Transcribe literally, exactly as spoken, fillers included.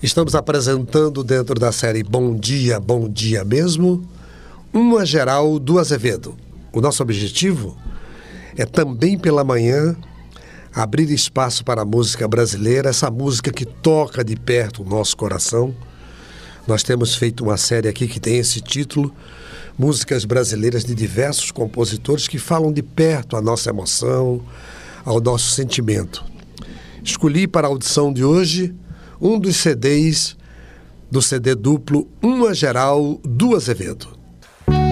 Estamos apresentando dentro da série Bom Dia, Bom Dia Mesmo, uma geral do Azevedo. O nosso objetivo é também pela manhã abrir espaço para a música brasileira, essa música que toca de perto o nosso coração. Nós temos feito uma série aqui que tem esse título, Músicas Brasileiras de diversos compositores que falam de perto a nossa emoção, ao nosso sentimento. Escolhi para a audição de hoje um dos C Ds do C D duplo Uma Geral do Azevedo.